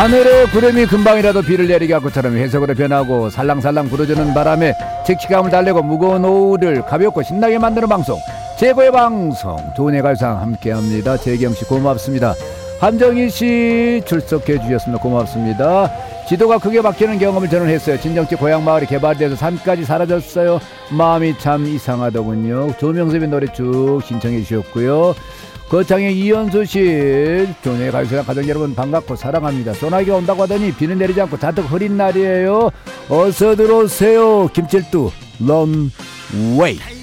하늘의 구름이 금방이라도 비를 내리게 할 것처럼 회색으로 변하고 살랑살랑 불어주는 바람에 칙칙함을 달래고 무거운 오후를 가볍고 신나게 만드는 방송, 최고의 방송 좋은 가요상 함께합니다. 재경씨 고맙습니다. 함정희씨 출석해 주셨습니다. 고맙습니다. 지도가 크게 바뀌는 경험을 저는 했어요. 친정집 고향마을이 개발돼서 산까지 사라졌어요. 마음이 참 이상하더군요. 조명섭의 노래 쭉 신청해 주셨고요. 거창의 이현수씨, 좋은 가요상 가족 여러분 반갑고 사랑합니다. 소나기가 온다고 하더니 비는 내리지 않고 잔뜩 흐린 날이에요. 어서 들어오세요. 김칠두 런웨이.